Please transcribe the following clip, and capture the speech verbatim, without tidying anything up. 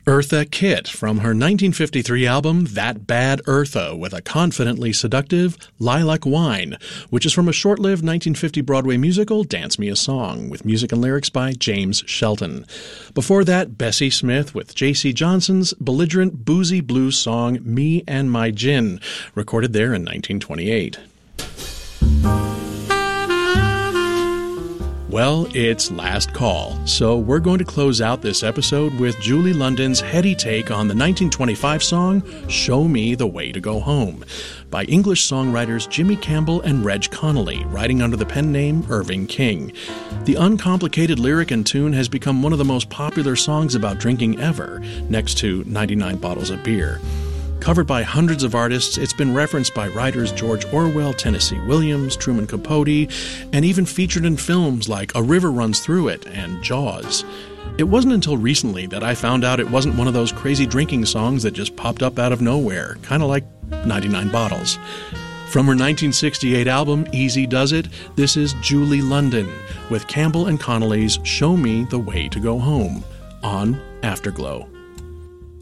Eartha Kitt from her nineteen fifty-three album That Bad Eartha with a confidently seductive Lilac Wine, which is from a short-lived nineteen fifty Broadway musical Dance Me a Song with music and lyrics by James Shelton. Before that, Bessie Smith with J C Johnson's belligerent boozy blues song Me and My Gin, recorded there in nineteen twenty-eight. Well, it's last call, so we're going to close out this episode with Julie London's heady take on the nineteen twenty-five song Show Me the Way to Go Home by English songwriters Jimmy Campbell and Reg Connolly, writing under the pen name Irving King. The uncomplicated lyric and tune has become one of the most popular songs about drinking ever, next to ninety-nine Bottles of Beer. Covered by hundreds of artists, it's been referenced by writers George Orwell, Tennessee Williams, Truman Capote, and even featured in films like A River Runs Through It and Jaws. It wasn't until recently that I found out it wasn't one of those crazy drinking songs that just popped up out of nowhere, kind of like ninety-nine Bottles. From her nineteen sixty-eight album, Easy Does It, this is Julie London with Campbell and Connolly's Show Me the Way to Go Home on Afterglow.